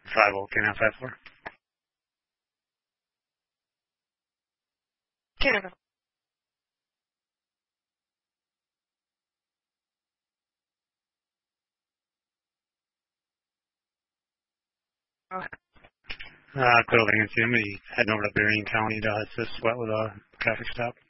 K9 54. K9. Clearly, I'm heading over to Berrien County to assist Sweat with a traffic stop.